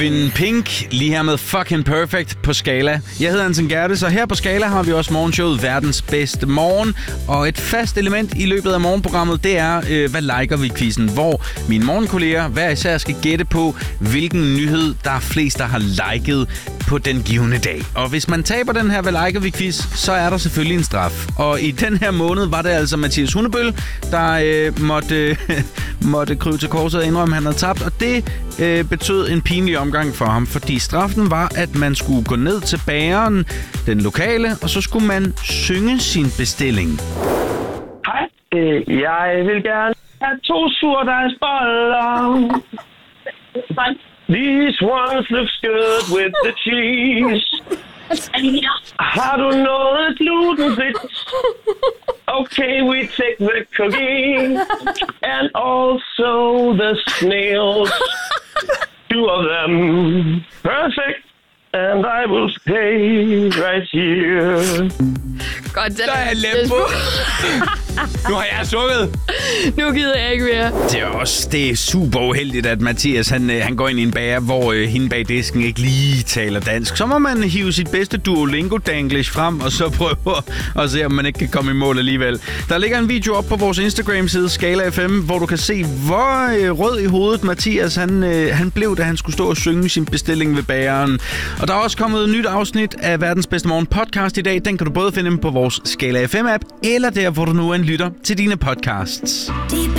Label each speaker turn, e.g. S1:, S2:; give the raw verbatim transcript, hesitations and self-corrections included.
S1: En Pink, lige her med Fucking Perfect på Skala. Jeg hedder Anton Gerdes, så her på Skala har vi også morgenshowet Verdens Bedste Morgen. Og et fast element i løbet af morgenprogrammet, det er, øh, hvad liker vi-quizzen, hvor mine morgenkolleger hver især skal gætte på, hvilken nyhed, der er flest, der har liket på den givne dag. Og hvis man taber den her, hvad liker vi-quiz, så er der selvfølgelig en straf. Og i den her måned var det altså Mathias Hundebøl, der øh, måtte, øh, måtte krybe til korset og indrømme, at han havde tabt. Og det øh, betød en pinlig omgang for ham, fordi straffen var, at man skulle gå ned til bageren, den lokale, og så skulle man synge sin bestilling.
S2: Hej, øh, jeg vil gerne have to surdejsboller. These ones looks good with the cheese. Har du noget glutenfrit? Okay, we take the cookie and also the snails. Two of them. Perfect. And I will stay right here.
S3: Godt,
S1: Der er lempo. Nu har jeg sukket.
S3: Nu gider jeg ikke mere.
S1: Det er også det er super uheldigt, at Mathias han, han går ind i en bager, hvor øh, hende bag disken ikke lige taler dansk. Så må man hive sit bedste Duolingo-danglish frem, og så prøve at se, om man ikke kan komme i mål alligevel. Der ligger en video op på vores Instagram-side, Skala F M, hvor du kan se, hvor øh, rød i hovedet Mathias han, øh, han blev, da han skulle stå og synge sin bestilling ved bageren. Og der er også kommet et nyt afsnit af Verdens Bedste Morgen podcast i dag. Den kan du både finde på vores Skala F M-app, eller der, hvor du nu er en lytter til dine podcasts.